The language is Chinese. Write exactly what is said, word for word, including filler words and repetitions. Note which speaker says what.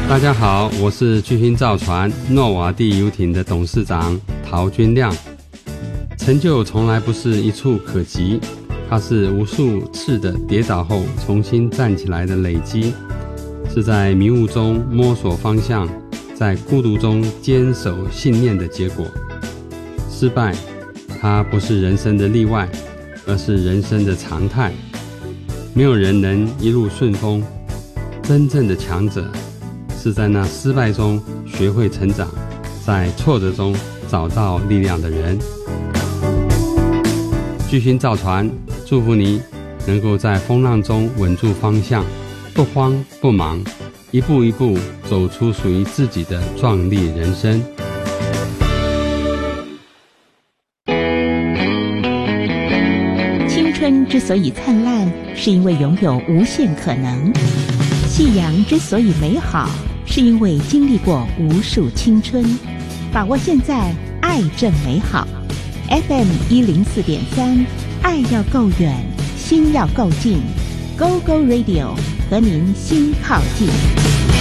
Speaker 1: 大家好，我是巨星造船诺瓦地游艇的董事长陶君亮。成就从来不是一触可及，它是无数次的跌倒后重新站起来的累积，是在迷雾中摸索方向，在孤独中坚守信念的结果。失败，它不是人生的例外，而是人生的常态。没有人能一路顺风，真正的强者是在那失败中学会成长，在挫折中找到力量的人。巨星造船祝福你能够在风浪中稳住方向，不慌不忙，一步一步走出属于自己的壮丽人生。
Speaker 2: 青春之所以灿烂，是因为拥有无限可能；夕阳之所以美好，是因为经历过无数青春。把握现在，爱正美好。F M 一零四点三，爱要够远，心要够近。Go Go Radio 和您心靠近。